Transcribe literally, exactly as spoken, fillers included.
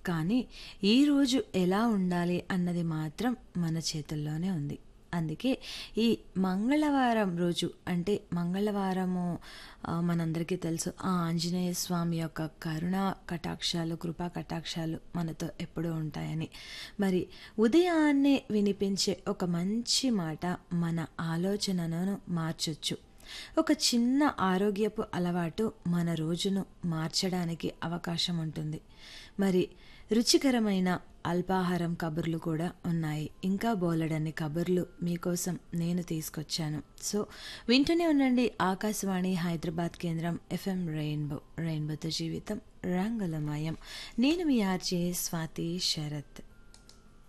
కానీ ఈరోజు ఎలా ఉండాలి అన్నది మాత్రం మన చేతుల్లోనే ఉంది. అందుకే ఈ మంగళవారం రోజు అంటే మంగళవారము ఆ, మనందరికీ తెలుసు ఆ ఆంజనేయ స్వామి యొక్క కరుణా కటాక్షాలు కృపా కటాక్షాలు మనతో ఎప్పుడూ ఉంటాయని. మరి ఉదయాన్నే వినిపించే ఒక మంచి మాట మన ఆలోచనను మార్చొచ్చు. ఒక చిన్న ఆరోగ్యపు అలవాటు మన రోజును మార్చడానికి అవకాశం ఉంటుంది. మరి రుచికరమైన అల్పాహారం కబుర్లు కూడా ఉన్నాయి. ఇంకా బోలెడన్ని కబుర్లు మీకోసం నేను తీసుకొచ్చాను. సో వింటూనే ఉండండి ఆకాశవాణి హైదరాబాద్ కేంద్రం ఎఫ్ఎం రెయిన్బో. రెయిన్బోతో జీవితం రంగులమయం. నేను మీ ఆర్జే స్వాతి శరత్.